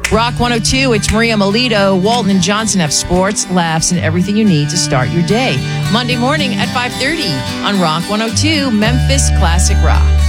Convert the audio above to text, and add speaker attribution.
Speaker 1: Rock 102, it's Maria Melito. Walton and Johnson have sports, laughs, and everything you need to start your day. Monday morning at 5:30 on Rock 102, Memphis Classic Rock.